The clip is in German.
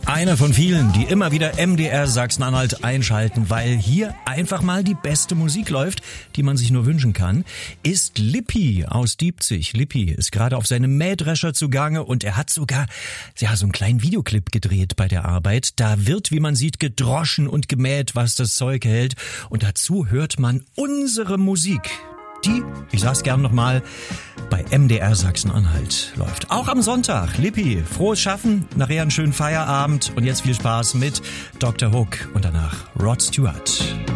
Einer von vielen, die immer wieder MDR Sachsen-Anhalt einschalten, weil hier einfach mal die beste Musik läuft, die man sich nur wünschen kann, ist Lippi aus Diepzig. Lippi ist gerade auf seinem Mähdrescher zugange und er hat sogar so einen kleinen Videoclip gedreht bei der Arbeit. Da wird, wie man sieht, gedroschen und gemäht, was das Zeug hält. Und dazu hört man unsere Musik, die, ich sag's gern nochmal, bei MDR Sachsen-Anhalt läuft. Auch am Sonntag. Lippi, frohes Schaffen, nachher einen schönen Feierabend und jetzt viel Spaß mit Dr. Hook und danach Rod Stewart.